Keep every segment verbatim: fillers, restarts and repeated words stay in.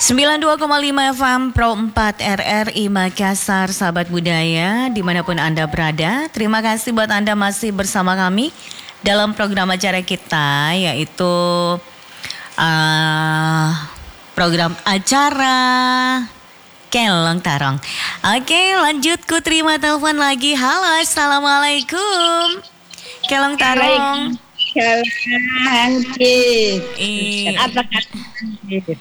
sembilan puluh dua koma lima F M Pro empat R R I Makassar, sahabat budaya dimanapun Anda berada. Terima kasih buat Anda masih bersama kami dalam program acara kita, yaitu uh, program acara Kelong Tarong. Oke, lanjut ku terima telepon lagi. Halo, assalamualaikum. Kelong Tarong. Salam, Iya. apa kabar?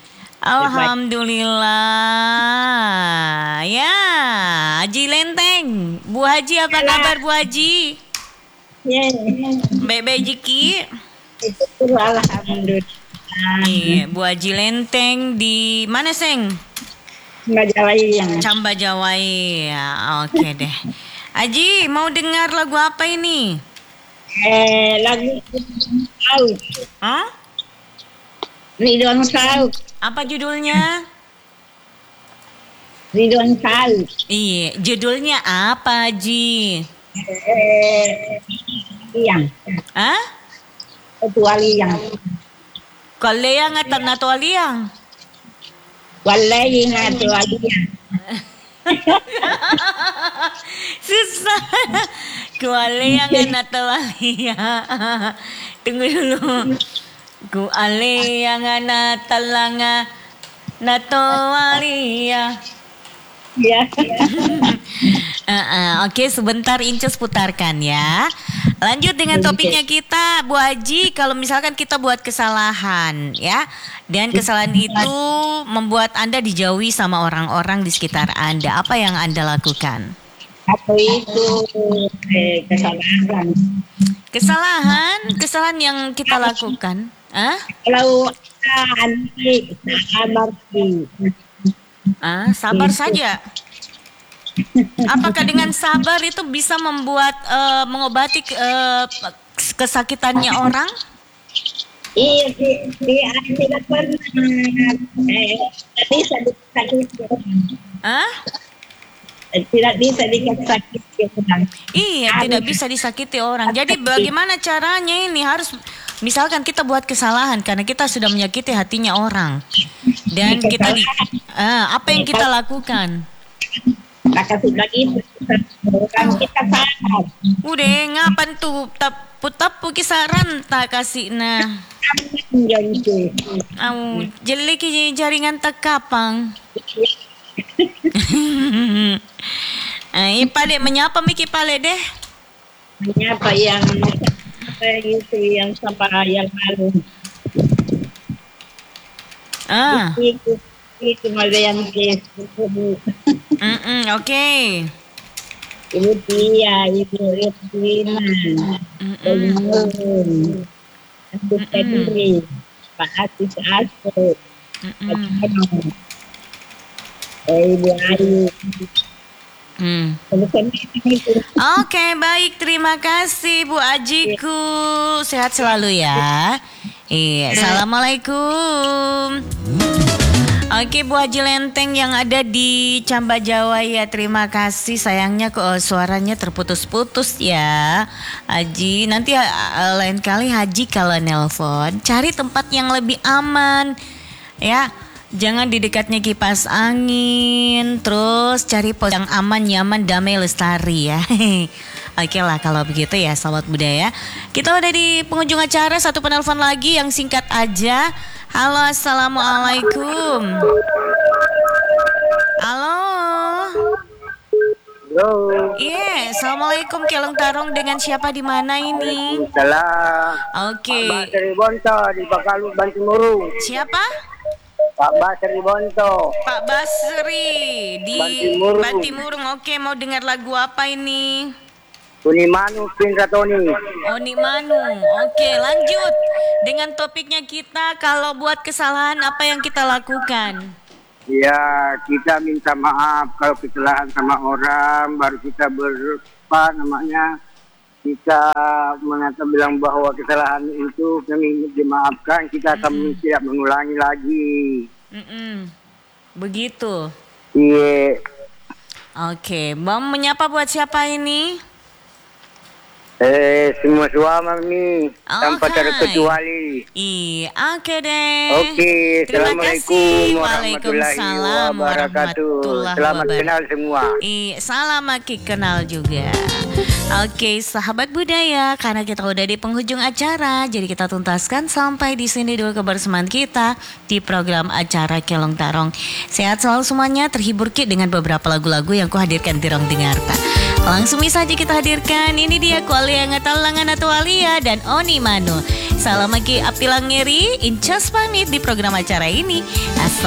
Alhamdulillah. Ya, Haji Lenteng. Bu Haji, apa kabar Bu Haji? Ya, Bebe Jiki. itu alhamdulillah. Iya, Bu Haji Lenteng di mana, Seng? Nggak jawai yang Camba Jawai. Ya, oke deh. Haji, mau dengar lagu apa ini? eh lagu Saud, Hah? Ridwan Saud, Apa judulnya? Ridwan Saud. Iya, judulnya apa, Haji? Eh, yang Hah? kecuali yang Kaleang atau Natualiang? walai kecuali yang Susah. Kualeang Natalia. Tunggu dulu. Kualeang Natalanga Natalia. ya. Uh, uh, Oke, sebentar Incus putarkan ya. Lanjut dengan topiknya kita, Bu Haji. Kalau misalkan kita buat kesalahan ya, dan kesalahan itu membuat Anda dijauhi sama orang-orang di sekitar Anda, apa yang Anda lakukan? Apa itu eh, kesalahan? Kesalahan, kesalahan yang kita lakukan. Ah, Kalau anti sabar sih. ah, sabar saja. Apakah dengan sabar itu bisa membuat eh, mengobati eh, kesakitannya orang? Iya, di, di, tidak pernah eh, tidak bisa disakiti Ah? tidak bisa disakiti orang. Iya, tidak bisa disakiti orang. Jadi bagaimana caranya ini? Harus misalkan kita buat kesalahan karena kita sudah menyakiti hatinya orang. Dan kita di, ah, apa yang kita lakukan? Maka sudah gitu orang kita sabar. Udah ngapan tuh tapu-tapu kisaran tak kasih nah. Jadi Au, jeleki jaringan tak kapang. Ay, pale menyapa Miki pale deh. apa yang apa itu yang sampai yang malu Ah, itu itu malu yang itu mm oke. ibu dia ibu Rina Mm-mm. Ibu Kediri Pak Asis Asu Mm-mm. eh, Ibu Ayu Hmm. Oke, baik, terima kasih Bu Ajiku. Sehat selalu ya. Iya, assalamualaikum. Oke, Bu Haji Lenteng yang ada di Camba Jawa ya, terima kasih. Sayangnya kok uh, suaranya terputus-putus ya, Haji. Nanti uh, lain kali Haji kalau nelpon cari tempat yang lebih aman ya. Jangan di dekatnya kipas angin. Terus cari pos yang aman, nyaman, damai, lestari ya. Oke lah kalau begitu ya, sahabat budaya. Kita udah di penghujung acara, satu penelpon lagi yang singkat aja. Halo, assalamualaikum. Halo. Halo. Iya, yeah, assalamualaikum. Kelong Tarong, dengan siapa di mana ini? Salam. Oke. Pak Basri Bonto di Bakalu Bantimurung. Siapa? Pak Basri Bonto. Pak Basri di Bantimurung. Bantimurung. Oke, mau dengar lagu apa ini? Unimanu Pindratoni. Oni Manu. Oke, lanjut dengan topiknya kita. Kalau buat kesalahan apa yang kita lakukan? Ya, kita minta maaf kalau kesalahan sama orang, baru kita ber apa namanya kita mengatakan bilang bahwa kesalahan itu kami dimaafkan, kita akan Mm-mm. tidak mengulangi lagi. Mm-mm. Begitu. Iya. Oke, Bang menyapa buat siapa ini? Eh, semua suama ni tanpa hai. terkecuali. Iya, oke deh. Oke, Terima Assalamualaikum kasih. warahmatullahi Waalaikumsalam wabarakatuh. warahmatullahi Selamat wabarakatuh. kenal semua. Iya, salam Aki kenal juga. Oke, sahabat budaya, karena kita udah di penghujung acara, jadi kita tuntaskan sampai di sini dulu kebersamaan kita di program acara Kelong Tarong. Sehat selalu semuanya, terhibur Ki dengan beberapa lagu-lagu yang kuhadirkan di Rong Dengarta. Langsung saja kita hadirkan, ini dia Kualia Ngatalangan atau Alia dan Oni Manu. Salam Aki Apilang Ngeri, Incas pamit di program acara ini.